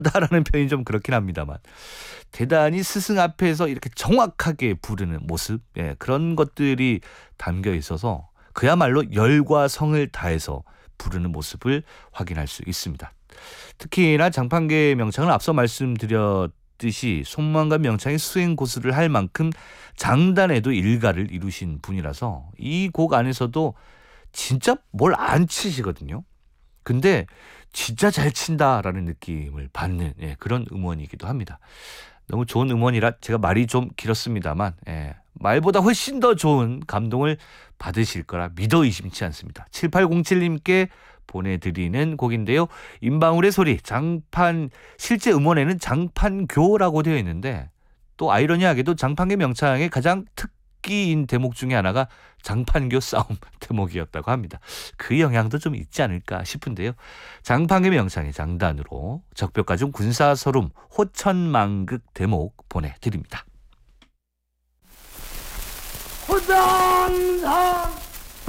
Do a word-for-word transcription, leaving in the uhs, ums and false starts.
다라는 표현이 좀 그렇긴 합니다만 대단히 스승 앞에서 이렇게 정확하게 부르는 모습, 예, 그런 것들이 담겨 있어서 그야말로 열과 성을 다해서 부르는 모습을 확인할 수 있습니다. 특히나 장판계 명창은 앞서 말씀드렸듯이 손만과 명창의 수행 고수를 할 만큼 장단에도 일가를 이루신 분이라서 이 곡 안에서도 진짜 뭘 안 치시거든요. 근데 진짜 잘 친다라는 느낌을 받는, 예, 그런 음원이기도 합니다. 너무 좋은 음원이라 제가 말이 좀 길었습니다만, 예, 말보다 훨씬 더 좋은 감동을 받으실 거라 믿어 의심치 않습니다. 칠팔공칠님께 보내드리는 곡인데요. 임방울의 소리, 장판, 실제 음원에는 장판교라고 되어 있는데 또 아이러니하게도 장판계 명창의 가장 특기인 대목 중에 하나가 장판교 싸움 대목이었다고 합니다. 그 영향도 좀 있지 않을까 싶은데요. 장판계 명창의 장단으로 적벽가 중 군사서름 호천망극 대목 보내드립니다. 호장상